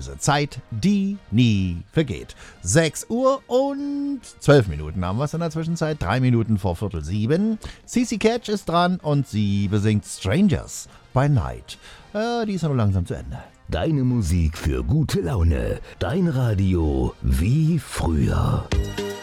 bisschen Zeit, die nie vergeht. 6 Uhr und 12 Minuten haben wir es in der Zwischenzeit. 3 Minuten vor 6:45. CC Catch ist dran und sie besingt Strangers by Night. Die ist ja nur langsam zu Ende. Deine Musik für gute Laune. Dein Radio wie früher.